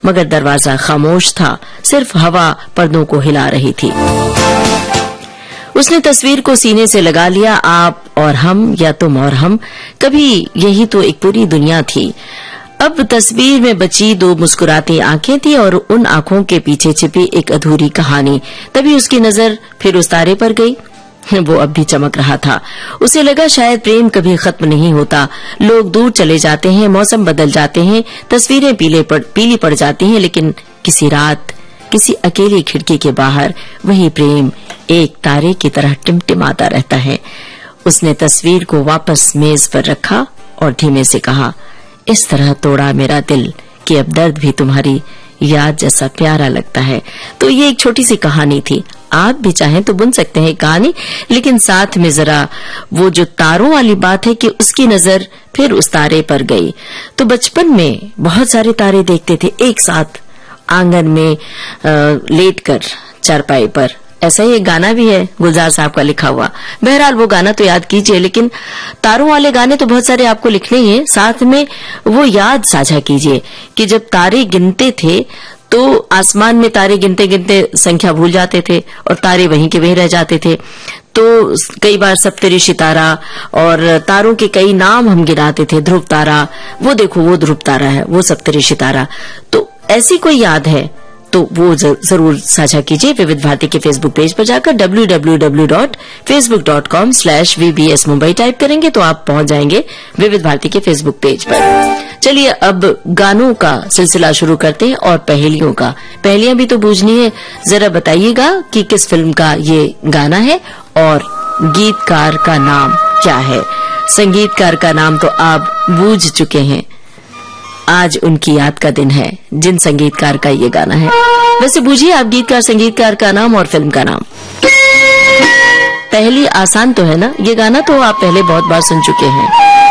मगर दरवाजा खामोश था, सिर्फ हवा पर्दों को हिला रही थी। उसने तस्वीर को सीने से लगा लिया। आप और हम, या तुम और हम, कभी यही तो एक पूरी दुनिया थी। अब तस्वीर में बची दो मुस्कुराती आंखें थी और उन आंखों के पीछे छिपी एक अधूरी कहानी। तभी उसकी नजर फिर उस तारे पर गई। वो अब भी चमक रहा था। उसे लगा शायद प्रेम कभी खत्म नहीं होता। लोग दूर चले जाते हैं, मौसम बदल जाते हैं, तस्वीरें पीली पड़ जाती हैं, लेकिन किसी रात किसी अकेली खिड़की के बाहर वही प्रेम एक तारे की तरह टिमटिमाता रहता है। उसने तस्वीर को वापस मेज पर रखा और धीमे से कहा, इस तरह तोड़ा मेरा दिल कि अब दर्द भी तुम्हारी याद जैसा प्यारा लगता है। तो ये एक छोटी सी कहानी थी। आप भी चाहें तो बुन सकते हैं कहानी, लेकिन साथ में जरा वो जो तारों वाली बात है कि उसकी नजर फिर उस तारे पर गई। तो बचपन में बहुत सारे तारे देखते थे एक साथ आंगन में लेटकर चारपाई पर। ऐसा ही एक गाना भी है गुलजार साहब का लिखा हुआ। बहरहाल वो गाना तो याद कीजिए, लेकिन तारों वाले गाने तो बहुत सारे आपको लिखने ही हैं। साथ में वो याद साझा कीजिए कि जब तारे गिनते थे तो आसमान में तारे गिनते गिनते संख्या भूल जाते थे और तारे वहीं के वहीं रह जाते थे। तो कई बार सप्तऋषि तारा और तारों के कई नाम हम गिनाते थे। ध्रुव तारा, वो देखो वो ध्रुव तारा है, वो सप्तऋषि तारा। तो ऐसी कोई याद है तो वो जरूर साझा कीजिए। विविध भारती के फेसबुक पेज पर जाकर www.facebook.com/VBS मुंबई टाइप करेंगे तो आप पहुंच जाएंगे विविध भारती के फेसबुक पेज पर। चलिए अब गानों का सिलसिला शुरू करते हैं और पहेलियों का। पहेलियां भी तो बूझनी है। जरा बताइएगा कि किस फिल्म का ये गाना है और गीतकार का नाम क्या है। संगीतकार का नाम तो आप बूझ चुके हैं। आज उनकी याद का दिन है जिन संगीतकार का ये गाना है। वैसे बूझिए आप गीतकार, संगीतकार का नाम और फिल्म का नाम। पहली आसान तो है ना, ये गाना तो आप पहले बहुत बार सुन चुके हैं।